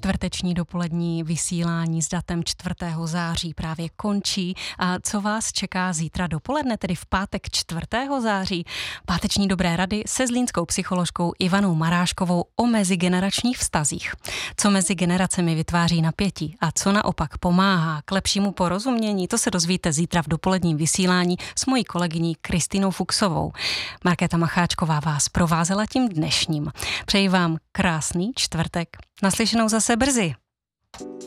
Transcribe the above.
Čtvrteční dopolední vysílání s datem 4. září právě končí. A co vás čeká zítra dopoledne, tedy v pátek 4. září? Páteční dobré rady se zlínskou psycholožkou Ivanou Maráškovou o mezigeneračních vztazích. Co mezi generacemi vytváří napětí a co naopak pomáhá k lepšímu porozumění, to se dozvíte zítra v dopoledním vysílání s mojí kolegyní Kristýnou Fuchsovou. Markéta Macháčková vás provázela tím dnešním. Přeji vám krásný čtvrtek. Naslyšenou zase brzy.